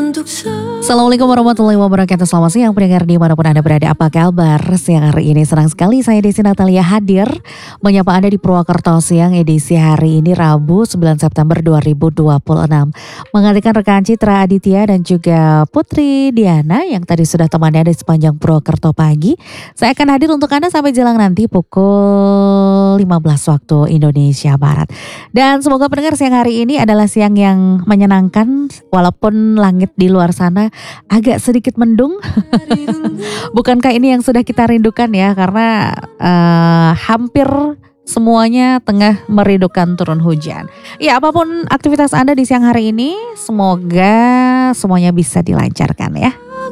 Assalamualaikum warahmatullahi wabarakatuh. Selamat siang pendengar dimanapun Anda berada. Apa kabar siang hari ini? Senang sekali saya Desi Natalia hadir menyapa Anda di Purwokerto Siang edisi hari ini Rabu 9 September 2026. Menghadirkan rekan Citra Aditya dan juga Putri Diana yang tadi sudah temani Anda di sepanjang Purwokerto pagi. Saya akan hadir untuk Anda sampai jelang nanti pukul 15 waktu Indonesia Barat. Dan semoga pendengar siang hari ini adalah siang yang menyenangkan walaupun langit di luar sana agak sedikit mendung. Bukankah ini yang sudah kita rindukan ya, karena hampir semuanya tengah merindukan turun hujan. Ya, apapun aktivitas Anda di siang hari ini, semoga semuanya bisa dilancarkan ya.